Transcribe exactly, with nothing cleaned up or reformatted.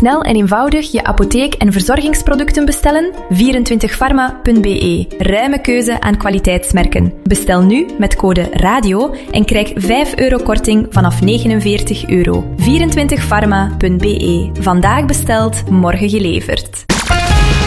snel en eenvoudig je apotheek- en verzorgingsproducten bestellen? vierentwintig pharma punt b e. Ruime keuze aan kwaliteitsmerken. Bestel nu met code RADIO en krijg vijf euro korting vanaf negenenveertig euro. vierentwintig pharma punt b e. Vandaag besteld, morgen geleverd.